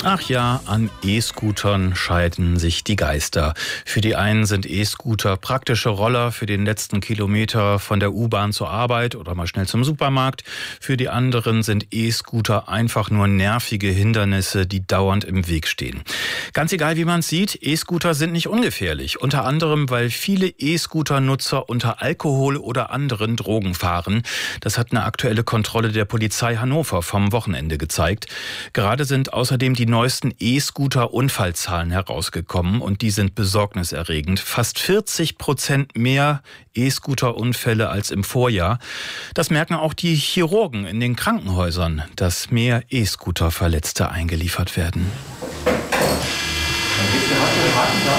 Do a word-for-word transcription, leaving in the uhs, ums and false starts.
Ach ja, an E-Scootern scheiden sich die Geister. Für die einen sind E-Scooter praktische Roller für den letzten Kilometer von der U-Bahn zur Arbeit oder mal schnell zum Supermarkt. Für die anderen sind E-Scooter einfach nur nervige Hindernisse, die dauernd im Weg stehen. Ganz egal, wie man es sieht, E-Scooter sind nicht ungefährlich. Unter anderem, weil viele E-Scooter-Nutzer unter Alkohol oder anderen Drogen fahren. Das hat eine aktuelle Kontrolle der Polizei Hannover vom Wochenende gezeigt. Gerade sind außerdem die neuesten E-Scooter-Unfallzahlen herausgekommen und die sind besorgniserregend. Fast vierzig Prozent mehr E-Scooter-Unfälle als im Vorjahr. Das merken auch die Chirurgen in den Krankenhäusern, dass mehr E-Scooter-Verletzte eingeliefert werden.